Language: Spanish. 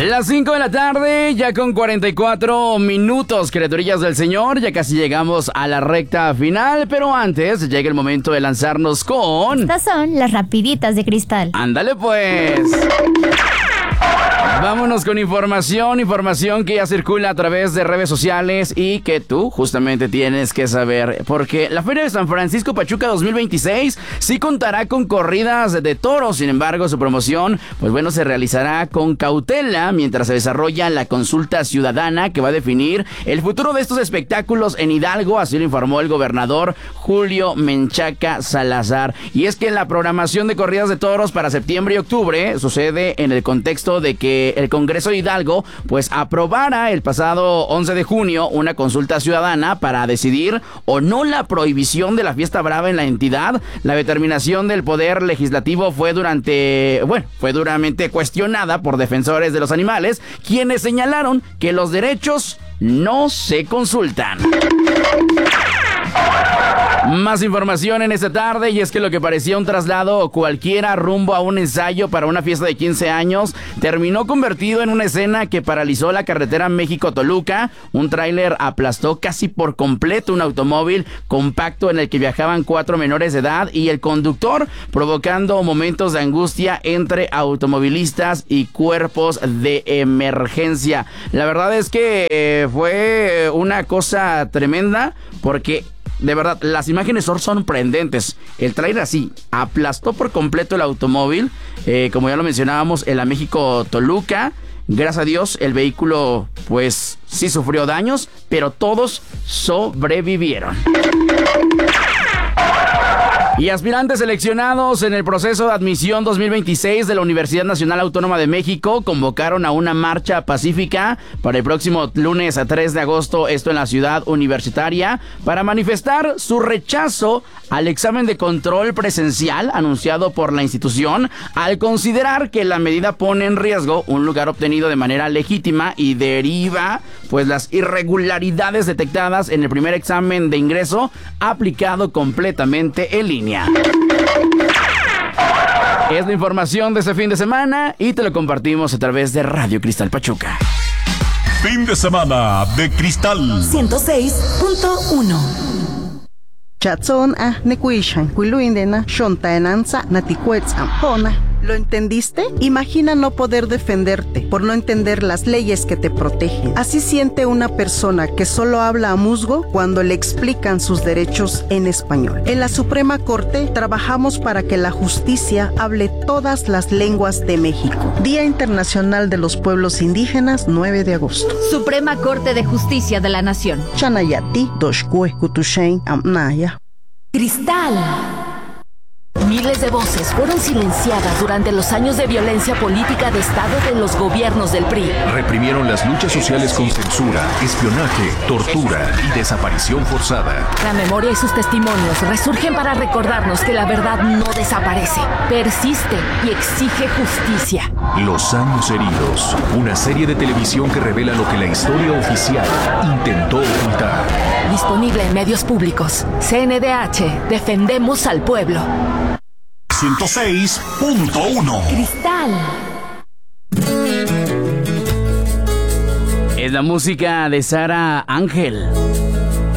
Las 5 de la tarde, ya con 44 minutos, criaturillas del Señor. Ya casi llegamos a la recta final, pero antes llega el momento de lanzarnos con... Estas son las rapiditas de Cristal. ¡Ándale pues! Vámonos con información que ya circula a través de redes sociales y que tú justamente tienes que saber, porque la Feria de San Francisco Pachuca 2026 sí contará con corridas de toros. Sin embargo, su promoción, pues bueno, se realizará con cautela mientras se desarrolla la consulta ciudadana que va a definir el futuro de estos espectáculos en Hidalgo. Así lo informó el gobernador Julio Menchaca Salazar. Y es que la programación de corridas de toros para septiembre y octubre sucede en el contexto de que el Congreso de Hidalgo pues aprobara el pasado 11 de junio una consulta ciudadana para decidir o no la prohibición de la fiesta brava en la entidad. La determinación del Poder Legislativo fue duramente cuestionada por defensores de los animales, quienes señalaron que los derechos no se consultan. Más información en esta tarde, y es que lo que parecía un traslado cualquiera rumbo a un ensayo para una fiesta de 15 años terminó convertido en una escena que paralizó la carretera México-Toluca. Un tráiler aplastó casi por completo un automóvil compacto en el que viajaban 4 menores de edad y el conductor, provocando momentos de angustia entre automovilistas y cuerpos de emergencia. La verdad es que fue una cosa tremenda, porque de verdad, las imágenes son sorprendentes. El tráiler así aplastó por completo el automóvil, como ya lo mencionábamos, en la México-Toluca. Gracias a Dios, el vehículo pues sí sufrió daños, pero todos sobrevivieron. Y aspirantes seleccionados en el proceso de admisión 2026 de la Universidad Nacional Autónoma de México convocaron a una marcha pacífica para el próximo lunes 3 de agosto, esto en la ciudad universitaria, para manifestar su rechazo al examen de control presencial anunciado por la institución, al considerar que la medida pone en riesgo un lugar obtenido de manera legítima y deriva pues las irregularidades detectadas en el primer examen de ingreso aplicado completamente en línea. Es la información de este fin de semana y te lo compartimos a través de Radio Cristal Pachuca. Fin de semana de Cristal 106.1. Chatson nekuishan kuiluindena shontaenanza natikuetzampona. ¿Lo entendiste? Imagina no poder defenderte por no entender las leyes que te protegen. Así siente una persona que solo habla a musgo cuando le explican sus derechos en español. En la Suprema Corte trabajamos para que la justicia hable todas las lenguas de México. Día Internacional de los Pueblos Indígenas, 9 de agosto. Suprema Corte de Justicia de la Nación. Chanayati, Doshkue, Kutushain, Amnaya. Cristal. Miles de voces fueron silenciadas durante los años de violencia política de Estado de los gobiernos del PRI. Reprimieron las luchas sociales con censura, espionaje, tortura y desaparición forzada. La memoria y sus testimonios resurgen para recordarnos que la verdad no desaparece, persiste y exige justicia. Los años heridos, una serie de televisión que revela lo que la historia oficial intentó ocultar. Disponible en medios públicos. CNDH, defendemos al pueblo. 106.1. Cristal. Es la música de Sara Ángel.